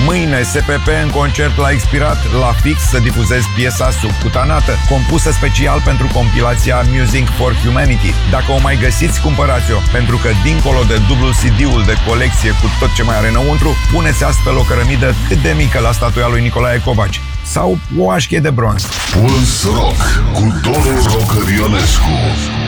Mâine, SPP în concert la Expirat, la fix să difuzez piesa Subcutanată, compusă special pentru compilația Music for Humanity. Dacă o mai găsiți, cumpărați-o, pentru că dincolo de dublu CD-ul de colecție cu tot ce mai are înăuntru, puneți astfel o cărămidă cât de mică la statuia lui Nicolae Covaci. Sau o așchie de bronz. Puls Rock cu Doru Rocă Ionescu.